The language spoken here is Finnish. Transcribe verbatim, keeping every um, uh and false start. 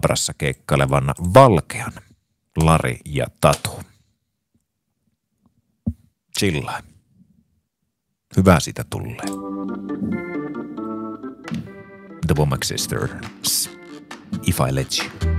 Vibrassa keikkailevan Valkean Lari ja Tatu. Chillaa. Hyvää siitä tulee. The Womack Sisters. If I Let You.